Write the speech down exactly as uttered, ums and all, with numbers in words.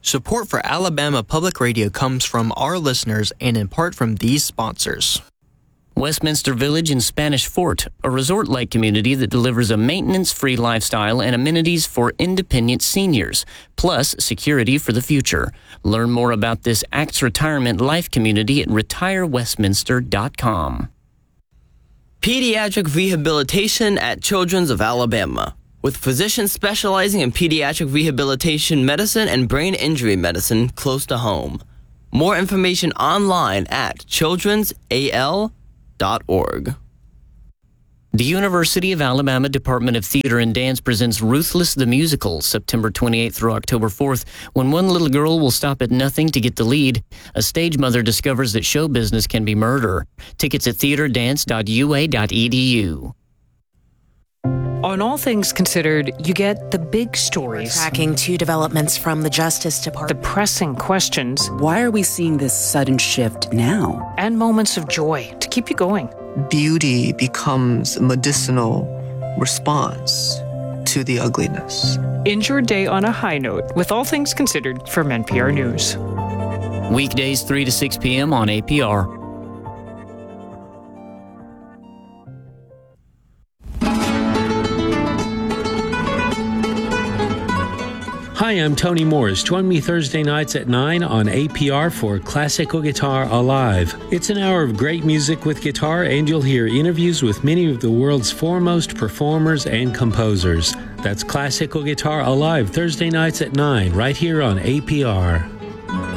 Support for Alabama Public Radio comes from our listeners and in part from these sponsors. Westminster Village in Spanish Fort, a resort-like community that delivers a maintenance-free lifestyle and amenities for independent seniors, plus security for the future. Learn more about this ACTS Retirement Life community at retire westminster dot com. Pediatric Rehabilitation at Children's of Alabama, with physicians specializing in pediatric rehabilitation medicine and brain injury medicine close to home. More information online at children's a l dot org. The University of Alabama Department of Theater and Dance presents Ruthless the Musical, September twenty-eighth through October fourth, when one little girl will stop at nothing to get the lead. A stage mother discovers that show business can be murder. Tickets at theater dance dot u a dot e d u. On All Things Considered, you get the big stories. Tracking two developments from the Justice The Department. pressing questions. Why are we seeing this sudden shift now? And moments of joy to keep you going. Beauty becomes a medicinal response to the ugliness. End your day on a high note with All Things Considered from N P R News. Weekdays three to six p.m. on A P R. Hi, I'm Tony Morris. Join me Thursday nights at nine on A P R for Classical Guitar Alive. It's an hour of great music with guitar, and you'll hear interviews with many of the world's foremost performers and composers. That's Classical Guitar Alive, Thursday nights at nine, right here on A P R.